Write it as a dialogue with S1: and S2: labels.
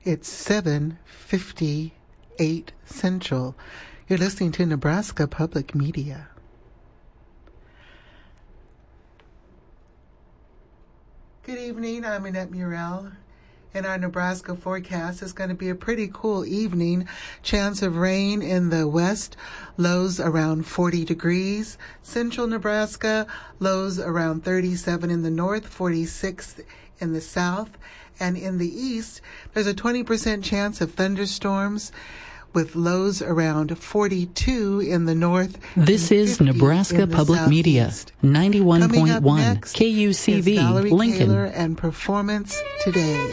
S1: It's 7:58 Central. You're listening to Nebraska Public Media. Good evening, I'm Annette Murrell. In our Nebraska forecast, it's going to be a pretty cool evening. Chance of rain in the west, lows around 40 degrees. Central Nebraska, lows around 37 in the north, 46 in the south. And in the east, there's a 20% chance of thunderstorms with lows around 42 in the north.
S2: This is Nebraska Public Media, 91.1 KUCV,
S1: Valerie
S2: Lincoln.
S1: Taylor and Performance Today.